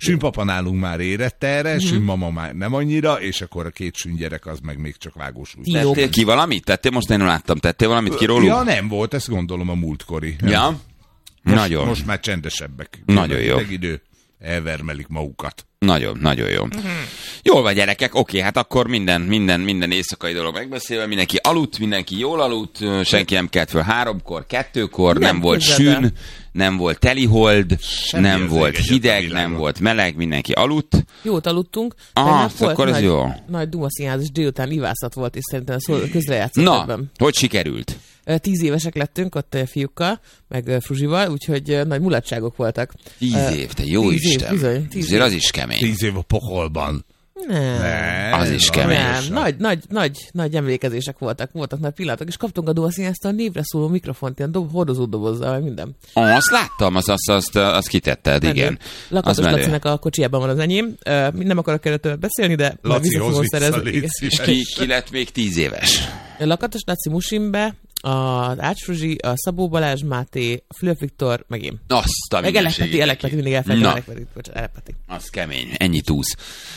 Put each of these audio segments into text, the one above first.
Sünpapa nálunk már érett erre, Sünmama már nem annyira, és akkor a két süngyerek az meg még csak vágósúly. Tettél ki valamit? Tettél, most én nem láttam, tettél valamit ki róluk? Ja, nem volt, ezt gondolom a múltkori. Ja? Nagyon. Most már csendesebbek. Nagyon jó. Idő, elvermelik magukat. Nagyon, nagyon jó. Jól van, gyerekek, oké, hát akkor minden éjszakai dolog megbeszélve, mindenki aludt, mindenki jól aludt, senki nem kelt föl 3-kor, 2-kor, nem volt sűn, nem volt telihold, nem volt hideg, nem volt meleg, mindenki aludt. Jót aludtunk, de hát akkor ez jó. Nagy Duma Színházas délután ivászat volt, és szerintem közrejátszott ebben. Na, hogy sikerült? 10 évesek lettünk ott fiúkkal, meg Fruzsival, úgyhogy nagy mulatságok voltak. 10 év, te jó Isten. Bizony, 10 év. Az is kemény. 10 év a pokolban. Nem. Az is kemény. Nem, nagy emlékezések voltak nagy pillanatok, és kaptunk a Duma Színháztól a névre szóló mikrofont, ilyen hordozó dobozzal, meg minden. Azt láttam, azt kitetted, igen. Lakatos Lacinak a kocsijában van az enyém. Nem akarok erről többet beszélni, de Laci, hozz vissza, ki lett még 10 éves? Lakatos Laci Musimbe, az Ács Fruzsi, a Szabó Balázs Máté, a Fülöp Viktor, meg én. Azt a meg Elekpeti, mindig elfelejtem Elekpeti. Az kemény, ennyi túsz.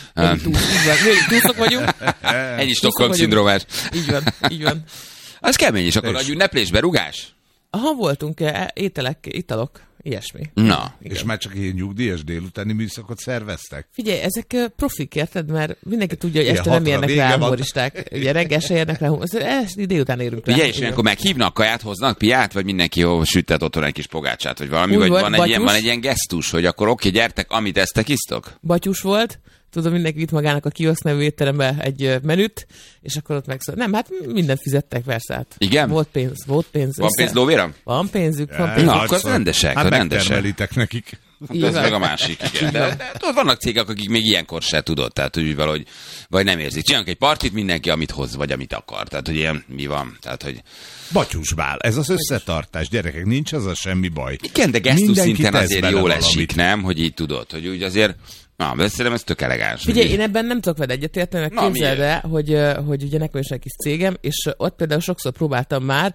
Túszok vagyunk. Ennyi Stockholm-szindrómás. Így van. Az kemény, és akkor adjunk neplésbe, rugás? Aha, voltunk ételek, italok, ilyesmi. Na. Igen. És már csak ilyen nyugdíjas délutáni műszakot szerveztek? Figyelj, ezek profik, érted? Mert mindenki tudja, hogy este nem érnek rá humoristák. Ugye reggel se érnek rá humoristák. Délután érünk rá. Ugye, és ilyenkor meghívnak, kaját hoznak, piát, vagy mindenki süttet otthon egy kis pogácsát, vagy valami, vagy van egy ilyen gesztus, hogy akkor oké, gyertek, amit esztek, isztok? Batyus volt. Tudom, mindenki vitt magának a Kiosk nevű étterembe egy menüt, és akkor ott megszól. Nem, hát mindent fizettek, persze. Hát. Igen? Volt pénz. Van pénz lóvéra? Van pénzük. Na, akkor az rendesek. Hát megtermelitek nekik. Ez meg a másik, igen. De vannak cégek, akik még ilyenkor se tudod, tehát úgy valahogy, vagy nem érzik. Csinálunk egy partit, mindenki amit hoz, vagy amit akar. Tehát, hogy ilyen mi van. Tehát, hogy... Batyusbál, ez az összetartás, gyerekek, nincs az a semmi baj. Igen, de gesztus szinten azért jól esik, nem? Hogy így tudod, hogy úgy azért... Na, de szerintem ez tök elegáns. Figyelj, én ebben nem tudok veled egyetérteni, meg képzeld el, hogy ugye nekem is egy kis cégem, és ott például sokszor próbáltam már,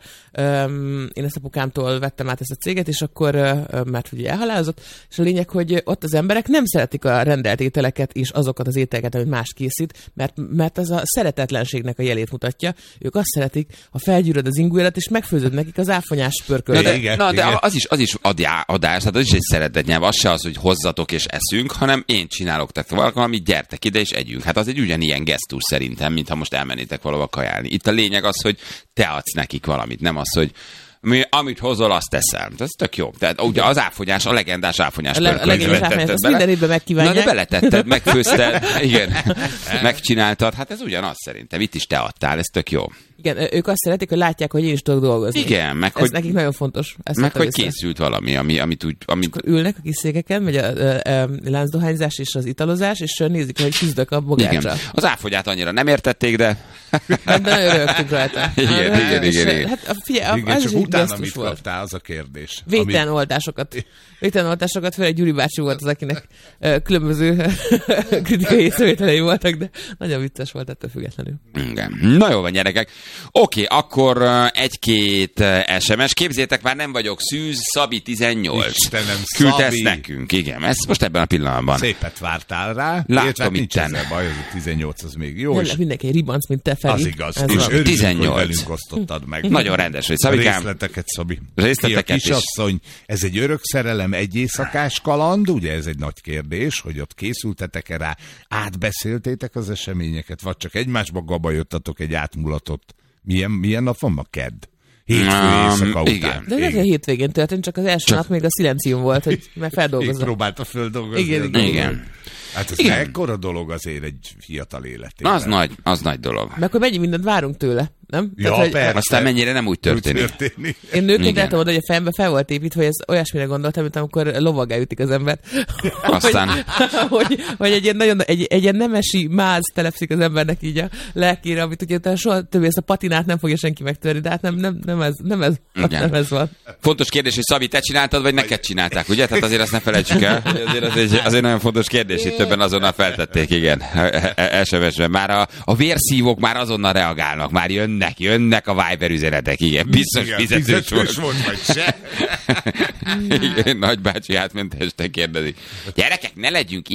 én ezt apukámtól vettem át ezt a céget, és akkor, mert ugye elhalálozott, és a lényeg, hogy ott az emberek nem szeretik a rendelt ételeket és azokat az ételeket, amit más készít, mert ez a szeretetlenségnek a jelét mutatja. Ők azt szeretik, ha felgyűröd az ingújat, és megfőzöd nekik az áfonyás pörköltet. De az is adás, tehát az is egy szeretetnyelv, az se az, hogy hozzatok és eszünk, hanem én csinálok, tehát valamit, gyertek ide és együnk. Hát az egy ugyanilyen gesztus szerintem, mintha most elmennétek valahova kajálni. Itt a lényeg az, hogy te adsz nekik valamit, nem az, hogy amit hozol, azt teszem. Ez tök jó. Tehát ugye az áfonyás, a legendás áfonyás pörkölt. A legendás áfonyás, azt minden évben megkívánják. Na, de beletetted, megfőzted, igen, megcsináltad. Hát ez ugyanaz szerintem. Itt is te adtál, ez tök jó. Igen, ők azt szeretik, hogy látják, hogy én is tudok dolgozni. Igen, meg ez hogy... nekik nagyon fontos. Meg hogy készült valami, amit úgy... Akkor ülnek a kis székeken, megy a láncdohányzás és az italozás, és nézik, hogy küzdök a bogácsra. Igen. Az áfonyát annyira nem értették, de... Hát de nagyon rögtünk rajta. Igen. Hát figyelj, igen, csak utána mit kaptál, az a kérdés. Vételenoltásokat, főleg Gyuri bácsi volt az, akinek különböző kritikai észrevételei voltak, de nagyon vicces volt ettől függetlenül. Igen. Na jó van, gyerekek. Oké, akkor egy-két SMS. Képzétek, már nem vagyok szűz, Szabi 18. Istenem, küldte ezt nekünk, igen. Ezt most ebben a pillanatban. Szépet vártál rá. Látom nincs ezzel baj, az a 18 az még jó. Mindenki egy ribanc, mint te, Feri. Az igaz. Ez és örülünk, 18. hogy velünk osztottad meg. Nagyon rendes, hogy Szabikám. Részleteket, Szabi. Részleteket is. Kisasszony, ez egy örök szerelem, egy éjszakás kaland, ugye ez egy nagy kérdés, hogy ott készültetek-e rá, átbeszéltétek az eseményeket, vagy csak egymásba gabajottatok egy átmulatot. Milyen nap van ma? Kedd? Hétfő éjszaka után. De ez a hétvégén történt, csak az első nap még a szilencium volt, hogy meg feldolgozza. Még próbálta földolgozni. Igen. Hát ez ekkora dolog azért egy fiatal életében. Az nagy dolog. Meg akkor mennyi mindent várunk tőle, nem? Ja, tehát, persze. Aztán mennyire nem úgy történik. Én nőként láttam oda, hogy a fejembe fel volt építve, hogy ez olyasmire gondoltam, mint amikor lovaggá ütik az embert. Aztán... hogy egy ilyen nagyon, egy ilyen nemesi máz telepszik az embernek így a lelkére, amit ugye soha többé ezt a patinát nem fogja senki megtörni, de hát nem ez van. Fontos kérdés, hogy Szabi, te csináltad, vagy neked csinálták, ugye? Tehát azért azt ne felejtsük el. Azért nagyon fontos kérdés, itt többen azonnal feltették, igen. SMS-ben. Már a vérszívók már azonnal reagálnak, már jönnek a Viber üzenetek, igen. Biztos fizetős volt. Vagy se. Igen, nagybácsi átment este kérdezik. Gyerekek, ne legyünk